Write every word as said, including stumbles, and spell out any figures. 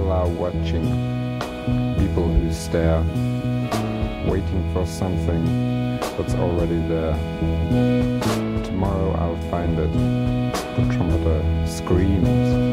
People are watching, people who stare, waiting for something that's already there. Tomorrow I'll find it. The trumpeter screams.